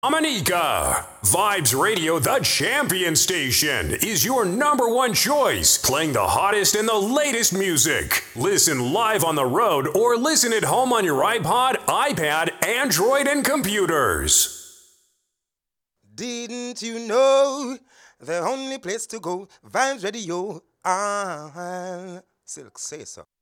Dominica. Vibes Radio, the champion station, is your number one choice, playing the hottest and the latest music. Listen live on the road or listen at home on your iPod, iPad, Android, and computers. Didn't you know the only place to go, Vibes Radio? Silk say so.